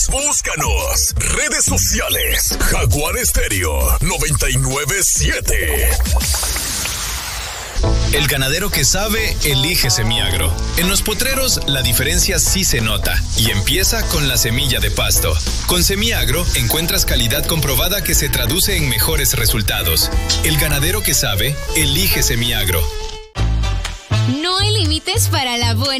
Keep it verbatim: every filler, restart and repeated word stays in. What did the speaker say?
Búscanos. Redes sociales. Jaguar Estéreo noventa y nueve siete. El ganadero que sabe, elige Semiagro. En los potreros, la diferencia sí se nota y empieza con la semilla de pasto. Con Semiagro encuentras calidad comprobada que se traduce en mejores resultados. El ganadero que sabe, elige Semiagro. No hay límites para la buena